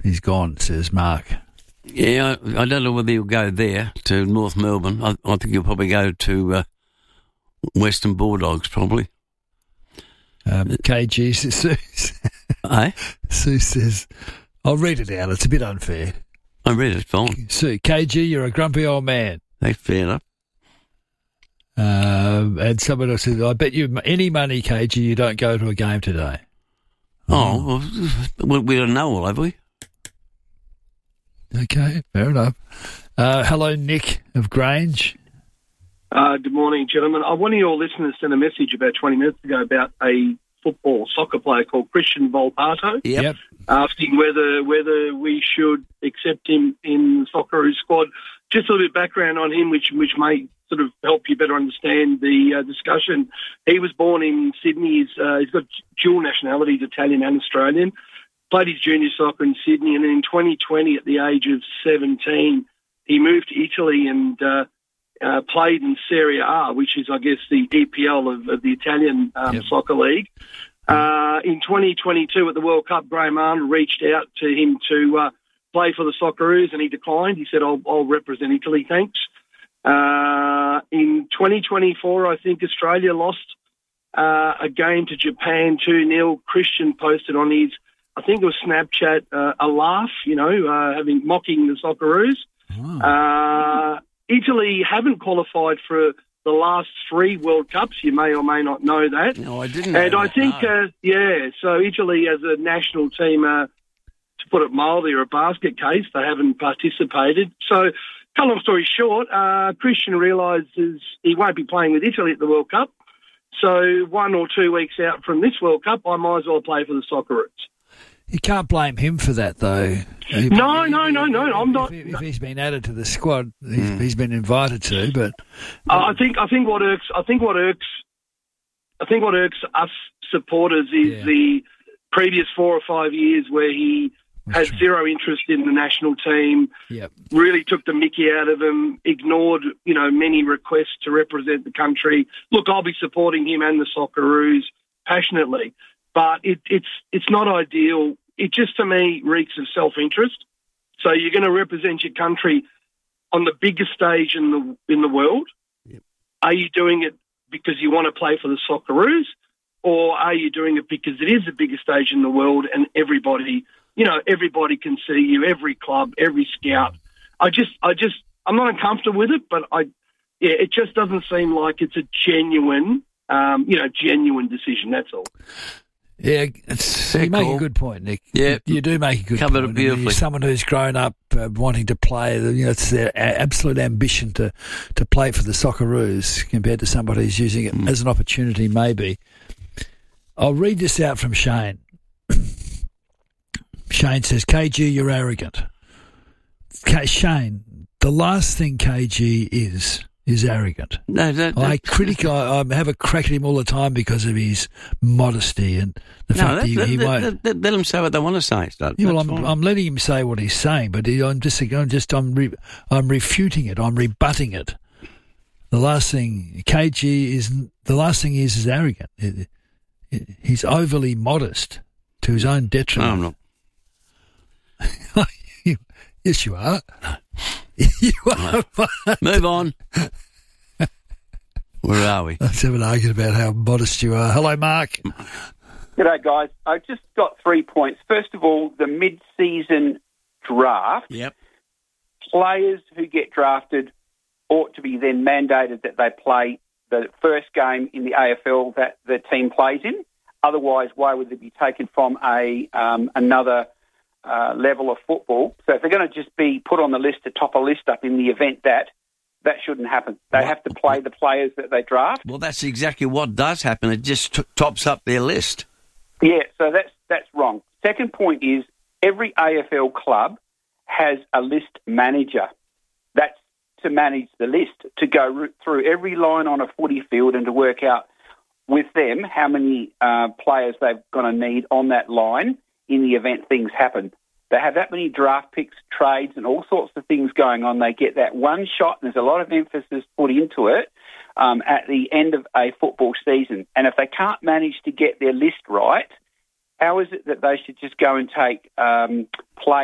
he's gone, says Mark. Yeah, I don't know whether he'll go there to North Melbourne. I think he'll probably go to Western Bulldogs, probably. KG says, Sue says, I'll read it out. It's a bit unfair. I read it, fine. Sue, KG, you're a grumpy old man. That's fair enough. And someone else says, I bet you any money, KG, you don't go to a game today. Well, we don't know all, have we? Okay, fair enough. Hello, Nick of Grange. Good morning, gentlemen. One of your listeners sent a message about 20 minutes ago about a soccer player called Christian Volpato. Yep. Asking whether we should accept him in the Socceroos squad. Just a little bit of background on him, which may sort of help you better understand the discussion. He was born in Sydney. He's got dual nationalities, Italian and Australian. Played his junior soccer in Sydney, and then in 2020, at the age of 17, he moved to Italy and played in Serie A, which is, I guess, the EPL of the Italian soccer league. In 2022 at the World Cup, Graham Arnold reached out to him to play for the Socceroos, and he declined. He said, I'll represent Italy, thanks. In 2024, I think Australia lost a game to Japan 2-0. Christian posted on his, I think it was Snapchat, a laugh, mocking the Socceroos. Oh. Italy haven't qualified for the last 3 World Cups. You may or may not know that. No, I didn't know And I that, think, no. so Italy as a national team, to put it mildly, are a basket case. They haven't participated. So, cut long story short, Christian realises he won't be playing with Italy at the World Cup. So 1 or 2 weeks out from this World Cup, I might as well play for the Socceroos. You can't blame him for that, though. No, I'm not. If he's been added to the squad, he's been invited to. But I think what irks us supporters is the previous 4 or 5 years where he had zero interest in the national team. Yep. Really took the mickey out of him. Ignored, many requests to represent the country. Look, I'll be supporting him and the Socceroos passionately. But it's not ideal. It just, to me, reeks of self-interest. So you're going to represent your country on the biggest stage in the world. Yep. Are you doing it because you want to play for the Socceroos, or are you doing it because it is the biggest stage in the world and everybody can see you, every club, every scout? I'm not uncomfortable with it, but it just doesn't seem like it's a genuine decision. That's all. Yeah, you make a good point, Nick. Yeah, you do make a good point. Covered it beautifully. You're someone who's grown up wanting to play. It's their absolute ambition to play for the Socceroos compared to somebody who's using it as an opportunity, maybe. I'll read this out from Shane. Shane says, KG, you're arrogant. Shane, the last thing KG is arrogant. No, I have a crack at him all the time because of his modesty and the fact that he won't. Let him say what they want to say. I'm letting him say what he's saying, but I'm refuting it. I'm rebutting it. The last thing is arrogant. He's overly modest to his own detriment. No, I'm not. Yes, you are. You are. Move on. Where are we? Let's have an argument about how modest you are. Hello, Mark. G'day, guys. I've just got 3 points. First of all, the mid-season draft. Yep. Players who get drafted ought to be then mandated that they play the first game in the AFL that the team plays in. Otherwise, why would they be taken from another level of football? So if they're going to just be put on the list to top a list up in the event that shouldn't happen. They have to play the players that they draft. Well, that's exactly what does happen. It just tops up their list. Yeah, so that's wrong. Second point is every AFL club has a list manager. That's to manage the list, to go through every line on a footy field and to work out with them how many players they're going to need on that line in the event things happen. They have that many draft picks, trades, and all sorts of things going on. They get that one shot, and there's a lot of emphasis put into it at the end of a football season. And if they can't manage to get their list right, how is it that they should just go and take players